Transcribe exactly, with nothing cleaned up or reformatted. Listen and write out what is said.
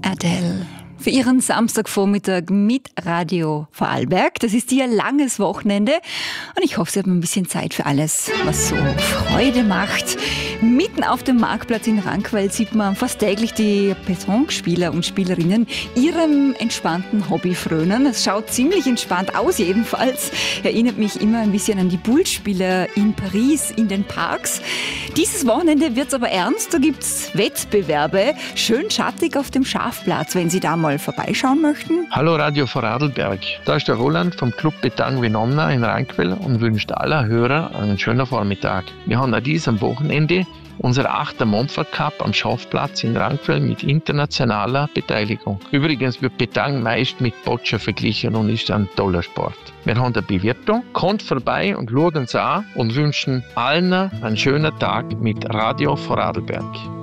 Adele. Für Ihren Samstagvormittag mit Radio Vorarlberg. Das ist Ihr langes Wochenende und ich hoffe, Sie haben ein bisschen Zeit für alles, was so Freude macht. Mitten auf dem Marktplatz in Rankwell sieht man fast täglich die Pétanque-Spieler und Spielerinnen ihrem entspannten Hobby frönen. Es schaut ziemlich entspannt aus jedenfalls. Erinnert mich immer ein bisschen an die Bullspieler in Paris in den Parks. Dieses Wochenende wird es aber ernst. Da gibt es Wettbewerbe. Schön schattig auf dem Schafplatz, wenn Sie da mal vorbeischauen möchten. Hallo Radio Vorarlberg. Da ist der Roland vom Club Pétanque Vinomna in Rankwell und wünscht aller Hörer einen schönen Vormittag. Wir haben an diesem Wochenende unser achter Montfort Cup am Schafplatz in Rankwell mit internationaler Beteiligung. Übrigens wird Pétanque meist mit Boccia verglichen und ist ein toller Sport. Wir haben eine Bewirtung. Kommt vorbei und schaut uns an und wünschen allen einen schönen Tag mit Radio Vorarlberg.